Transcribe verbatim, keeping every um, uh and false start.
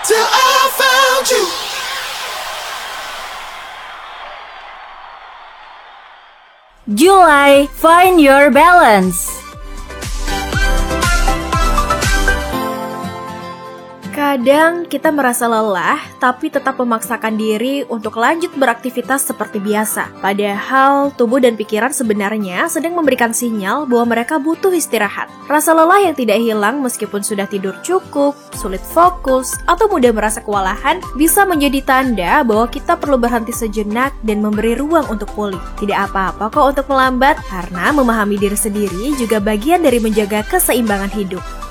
till I found you. July, find your balance. Kadang kita merasa lelah, tapi tetap memaksakan diri untuk lanjut beraktivitas seperti biasa. Padahal tubuh dan pikiran sebenarnya sedang memberikan sinyal bahwa mereka butuh istirahat. Rasa lelah yang tidak hilang meskipun sudah tidur cukup, sulit fokus, atau mudah merasa kewalahan bisa menjadi tanda bahwa kita perlu berhenti sejenak dan memberi ruang untuk pulih. Tidak apa-apa kok untuk melambat, karena memahami diri sendiri juga bagian dari menjaga keseimbangan hidup.